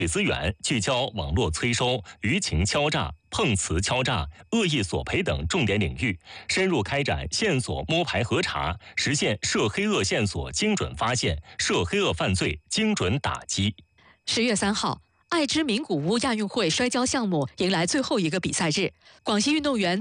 资源，聚焦网络催收、舆情敲诈、碰瓷敲诈、恶意索赔等重点领域，深入开展线索摸排核查，实现涉黑恶线索精准发现、涉黑恶犯罪精准打击。 10月3号，爱知名古屋亚运会摔跤项目迎来最后一个比赛日，广西运动员